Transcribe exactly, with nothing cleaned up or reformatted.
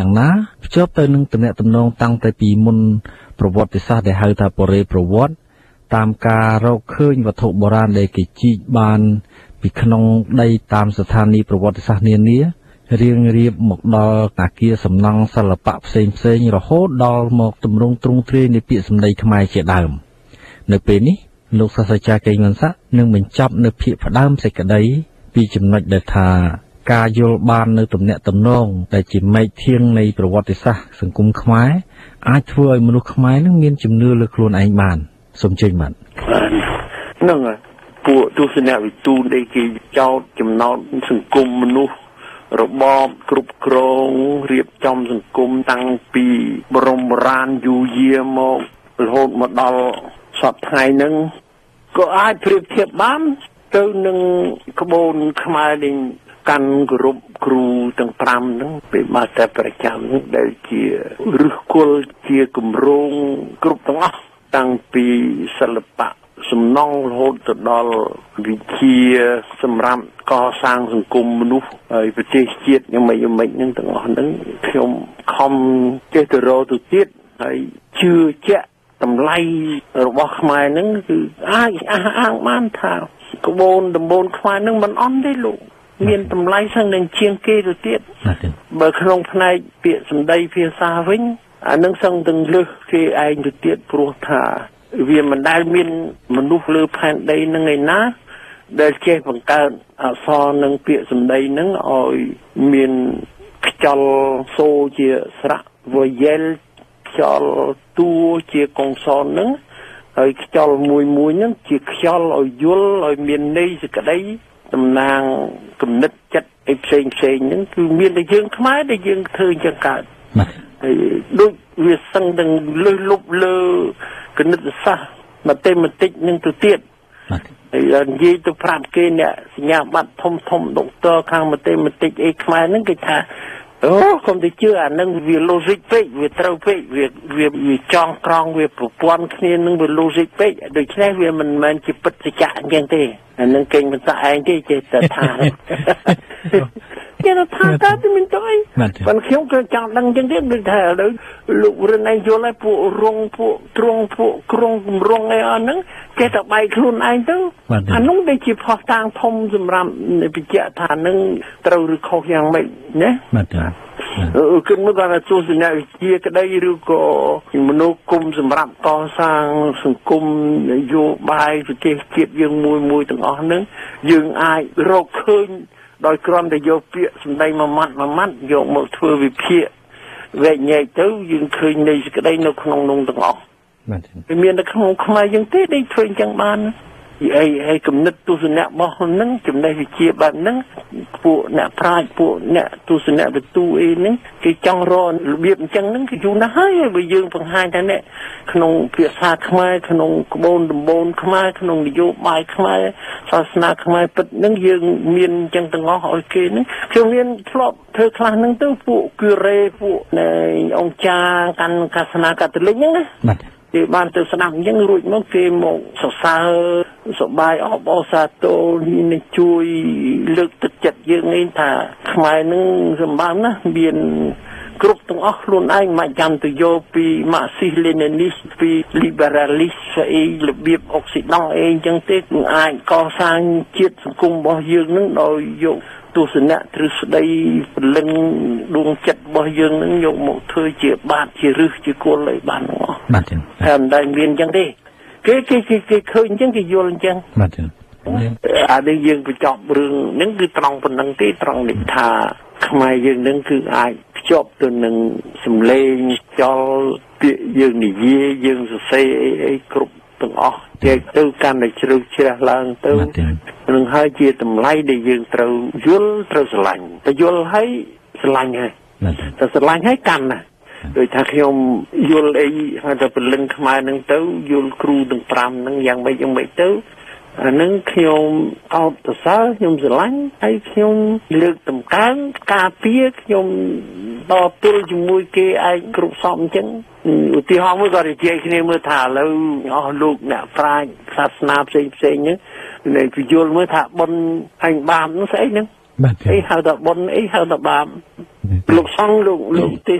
យ៉ាងណាភ្ជាប់ទៅនឹងទំនាក់ទំនងតាំងតែពីមុនប្រវត្តិសាស្ត្រដែលហៅថាបរិប្រវត្តិតាមការរកឃើញវត្ថុបុរាណដែលគេជីកបានពីក្នុងដីតាមស្ថានីយប្រវត្តិសាស្ត្រនានារៀងរៀបមកដល់អគារសំណង់សិល្បៈផ្សេងផ្សេងរហូតដល់មកទម្រង់ទ្រង់ទ្រាយនៃពាក្យសម្ដីខ្មែរជាដើមនៅពេលនេះលោកសាស្ត្រាចារ្យកេងវណ្ណស័ក្តិនឹងបញ្ចប់នៅភាគផ្ដើមសេចក្តីពីចំណុចដែលថាការយល់បាននៅទំនាក់ទំនងដែលជាមែកធាងនៃប្រវត្តិសាស្ត្រសង្គមខ្មែរអាចធ្វើឲ្យមនុស្សខ្មែរនឹងមានជំនឿលើខ្លួនឯងបានសូមជើញបាទហ្នឹងហើយពួកទស្សនវិទូដែលគេចោទចំណោទសង្គមមនុស្សរបបគ្រប់គ្រងរៀបចំសង្គមតាំងពីបរមរានយូរយារមករហូតមកដល់សពថ្ងៃហ្នឹងក៏អាចប្រៀបធៀបបានទៅនឹងក្បូនខ្មែរដែលកាន់គោរពគ្រូទាំងប្រាំហ្នឹងពេលមកតែប្រចាំដែលជាឫសគល់ជាគម្រោងគ្រប់ទាំងអស់តាំងពីសិល្បៈសំណង់រហូតទៅដល់វិជាសម្រាប់កសាងសង្គមមនុស្សហើយប្រទេសជាតិយ៉ាងម៉េចយ៉ាងម៉េចហ្នឹងទាំងអស់ហ្នឹងខ្ញុំខំចេះទៅរកទៅទៀតហើយជឿជាក់តម្លៃរបស់ខ្មែរហ្នឹងគឺអាចអះអាងបានថាក្បូនដំបូនខ្មែរហ្នឹងមិនអន់ទេលោកមានតម្លៃសឹងនឹងជាងគេទៅទៀតបើក្នុងផ្នែកពាក្យសម្ដីភាសាវិញអានឹងសឹងទាំងលើសគេឯងទៅទៀតព្រោះថាវាមិនដែលមានមនុស្សលើផែនដីនឹងឯណាដែលចេះបង្កើតអក្សរនិងពាក្យសម្ដីនឹងឲ្យមានខ្យល់សូរជាស្រៈវយែលខ្យល់តួជាកងសននឹងហើយខ្យល់មួយមួយនឹងជាខ្យល់ឲ្យយល់ឲ្យមានន័យសេចក្តីតំណាងគំនិតចិត្តអីផ្សេងផ្សេងហ្នឹងគឺមានតែយើងខ្មែរដែលយើងធ្វើអញ្ចឹងកើតហើយដូចវាសឹងទាំងលើលុបលើគណិតសាស្ត្រម៉ាទេម៉ាទិកនឹងទៅទៀតហើយនិយាយទៅប្រាប់គេអ្នកសញ្ញាបត្រធំធំដុកទ័រខាងម៉ាទេម៉ាទិកអីខ្មែរហ្នឹងគេថាអូកុំទៅជឿអានឹងវា logic ពេកវាត្រូវពេកវាវាវាចង់ក្រង់វាប្រព័ន្ធគ្នានឹងវា logic ពេកដូច្នេះវាមិនមែនជាពិតសច្ចៈអញ្ចឹងទេអានឹងគេមិនសាឯងទេចេះតែថាគេថាតើមានទៅអីប៉ុន្តែខ្ញុំក៏ចង់ដឹងអញ្ចឹងទៀតដូចថាឥឡូវលោករិនឯងយល់ឲ្យពួករងពួកទ្រង់ពួកក្រុងគម្រងអីអស់ហ្នឹងចេះតែបែកខ្លួនឯងទៅអានោះដូចជាផុសតាងធំសម្រាប់បញ្ជាក់ថានឹងត្រូវឬខុសយ៉ាងម៉េចណាបាទអឺគឺមកគាត់ទស្សនវិជ្ជាក្តីឬក៏មនោគមសម្រាប់កសាងសង្គមនយោបាយប្រទេសជាតិយើងមួយមួយទាំងអស់ហ្នឹងយើងអាចរកឃើញដោយគ្រាន់តែយកពាក្យសម្ដីមួយម៉ាត់មួយម៉ាត់យកមកធ្វើវិភាគវែកញែកទៅយើងឃើញនៃសេចក្តីនៅក្នុងនោះទាំងអស់បាទមានតែក្នុងខ្មែរយើងទេដែលធ្វើអញ្ចឹងបានអីអីគំនិតទស្សនៈរបស់ហ្នឹងចំណេះវិជ្ជាបែបហ្នឹងពួកអ្នកប្រាជ្ញពួកអ្នកទស្សនៈវិទូអីហ្នឹងគេចង់រករបៀបអញ្ចឹងហ្នឹងគឺយូរណាស់ហើយបើយើងបង្ហាញថានេះក្នុងភាសាខ្មែរក្នុងក្បូនដំបូនខ្មែរក្នុងនយោបាយខ្មែរសាសនាខ្មែរពិតហ្នឹងយើងមានអញ្ចឹងទាំងអស់ឲ្យគេហ្នឹងខ្ញុំមានធ្លាប់ធ្វើខ្លះហ្នឹងទៅពួកគូរ៉េពួកនៃអង្គចាកាន់សាសនាកាតូលិកហ្នឹងណាបាទគេបានទៅស្ដាប់អញ្ចឹងរួចមកគេមកសរសើរសប្បាយអបអរសាទរនេះជួយលើកទឹកចិត្តយើងឯងថាខ្មែរនឹងសម្បើមណាស់មានគ្រប់ទាំងអស់ខ្លួនឯងមិនចាំទៅយកពីម៉ាក់ស៊ីសលេនីនីសពី liberalist អីរបៀបអុកស៊ីដង់អីអញ្ចឹងទេគឺអាចកសាងជាតិសង្គមរបស់យើងនឹងដោយយកទស្សនៈទ្រឹស្ដីពលឹងដួងចិត្តរបស់យើងនឹងយកមកធ្វើជាបាតជារឹសជាគល់ឲ្យបានទាំងអស់បាទចឹងតែមិនដែលមានអញ្ចឹងទេគេគេគេឃើញអញ្ចឹងគេយល់អញ្ចឹងបាទចឹងអានេះយើងបញ្ចប់រឿងហ្នឹងគឺត្រង់ប៉ុណ្្នឹងទេត្រង់នេះថាខ្មែរយើងនឹងគឺអាចភ្ជាប់ទៅនឹងសម្លេងចលពាក្យយើងនិយាយយើងសរសេរអីអីគ្រប់ទាំងអស់ចែកទៅកាន់តែជ្រៅជ្រះឡើងទៅនឹងហើយជាតម្លៃដែលយើងត្រូវយល់ត្រូវស្រឡាញ់តែយល់ហើយស្រឡាញ់ហើយតែស្រឡាញ់ហើយកាន់ណាដោយថាខ្ញុំយល់អីហើយតែពលិនខ្មែរនឹងទៅយល់គ្រូទាំងប្រាំហ្នឹងយ៉ាងម៉េចយ៉ាងម៉េចទៅអានឹងខ្ញុំអោបសរសើរខ្ញុំស្រឡាញ់ហើយខ្ញុំលើកតម្កើងការពារខ្ញុំតទល់ជាមួយគេឯងគ្រប់សពអញ្ចឹងឧទាហរណ៍មួយក៏និយាយគ្នាមើលថាឥឡូវអស់លោកអ្នកប្រាជ្ញសាសនាផ្សេងផ្សេងហ្នឹងនៃពយល់មើលថាបុណ្យអញបាបនោះស្អីហ្នឹងអីហៅថាបុណ្យអីហៅថាបាបលោកសង្ឃលោកលោក